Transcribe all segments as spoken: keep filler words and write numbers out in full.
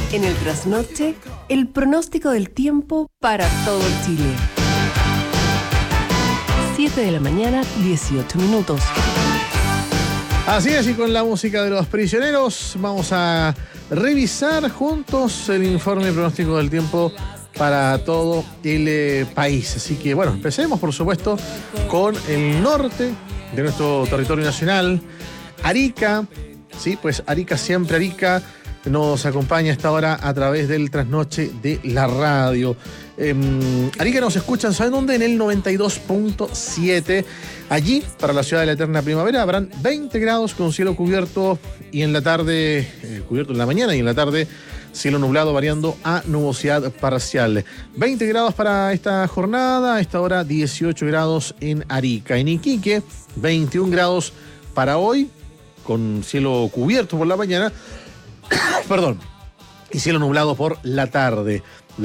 En el trasnoche, el pronóstico del tiempo para todo Chile. siete de la mañana, dieciocho minutos. Así es, y con la música de los prisioneros vamos a revisar juntos el informe pronóstico del tiempo para todo el eh, país. Así que bueno, empecemos por supuesto con el norte de nuestro territorio nacional, Arica. Sí, pues Arica, siempre Arica, nos acompaña a esta hora a través del trasnoche de la radio. Eh, Arica nos escuchan, ¿saben dónde? En el noventa y dos punto siete. Allí, para la ciudad de la eterna primavera, habrán veinte grados con cielo cubierto y en la tarde, eh, cubierto en la mañana y en la tarde, cielo nublado variando a nubosidad parcial. veinte grados para esta jornada, a esta hora dieciocho grados en Arica. En Iquique, veintiún grados para hoy, con cielo cubierto por la mañana, perdón, y cielo nublado por la tarde.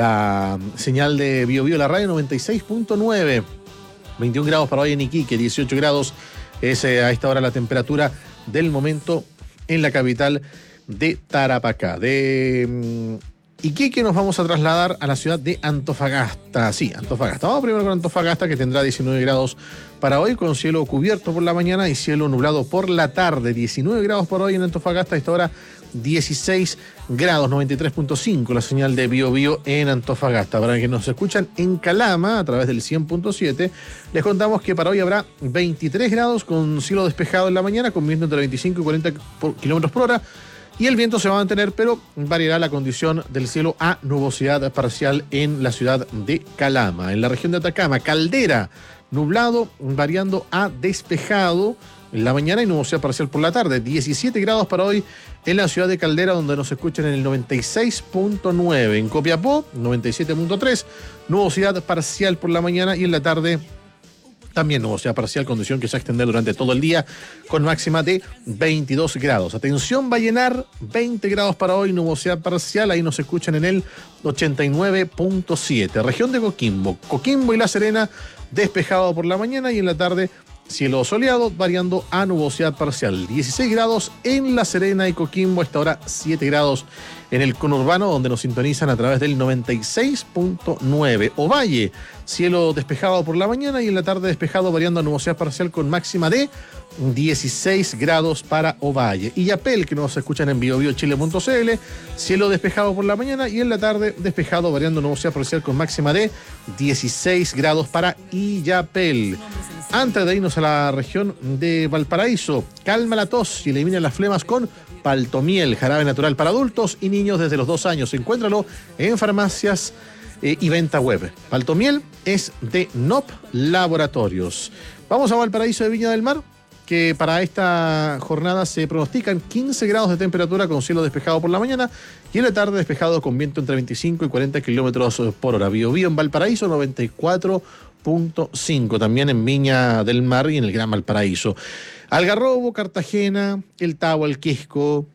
La señal de Bio Bio, la radio noventa y seis punto nueve. veintiún grados para hoy en Iquique, dieciocho grados es eh, a esta hora la temperatura del momento en la capital de Tarapacá. De um, Iquique nos vamos a trasladar a la ciudad de Antofagasta. Sí, Antofagasta. Vamos primero con Antofagasta, que tendrá diecinueve grados para hoy, con cielo cubierto por la mañana y cielo nublado por la tarde. diecinueve grados por hoy en Antofagasta, a esta hora dieciséis grados, noventa y tres punto cinco la señal de Bio Bio en Antofagasta. Para que nos escuchan en Calama a través del cien punto siete, les contamos que para hoy habrá veintitrés grados con cielo despejado en la mañana, con viento entre veinticinco y cuarenta kilómetros por hora, y el viento se va a mantener, pero variará la condición del cielo a nubosidad parcial en la ciudad de Calama. En la región de Atacama, Caldera, nublado variando a despejado en la mañana y nubosidad parcial por la tarde. diecisiete grados para hoy en la ciudad de Caldera, donde nos escuchan en el noventa y seis punto nueve. En Copiapó, noventa y siete punto tres. Nubosidad parcial por la mañana y en la tarde también nubosidad parcial, condición que se va a extender durante todo el día con máxima de veintidós grados. Atención, Vallenar, veinte grados para hoy, nubosidad parcial. Ahí nos escuchan en el ochenta y nueve punto siete. Región de Coquimbo, Coquimbo y La Serena, despejado por la mañana y en la tarde cielo soleado, variando a nubosidad parcial. dieciséis grados en La Serena y Coquimbo, a esta hora siete grados en el conurbano, donde nos sintonizan a través del noventa y seis punto nueve. Ovalle, cielo despejado por la mañana y en la tarde despejado, variando a nubosidad parcial con máxima de dieciséis grados para Ovalle. Illapel, que nos escuchan en bio bio chile punto c l, cielo despejado por la mañana y en la tarde despejado, variando a nubosidad parcial con máxima de dieciséis grados para Illapel. Antes de irnos a la región de Valparaíso, calma la tos y elimina las flemas con Paltomiel, jarabe natural para adultos y niños desde los dos años. Encuéntralo en farmacias eh, y venta web. Paltomiel es de N O P Laboratorios. Vamos a Valparaíso de Viña del Mar, que para esta jornada se pronostican quince grados de temperatura con cielo despejado por la mañana y en la tarde despejado con viento entre veinticinco y cuarenta kilómetros por hora. Bio Bio en Valparaíso, noventa y cuatro punto cinco, también en Viña del Mar y en el Gran Valparaíso. Algarrobo, Cartagena, El Tabo, El Quisco,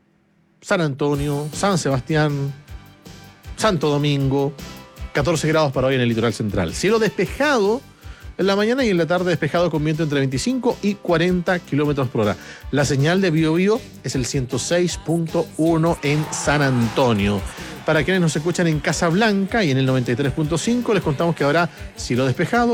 San Antonio, San Sebastián, Santo Domingo, catorce grados para hoy en el litoral central. Cielo despejado en la mañana y en la tarde despejado con viento entre veinticinco y cuarenta kilómetros por hora. La señal de Bio Bio es el ciento seis punto uno en San Antonio. Para quienes nos escuchan en Casablanca y en el noventa y tres punto cinco, les contamos que habrá cielo despejado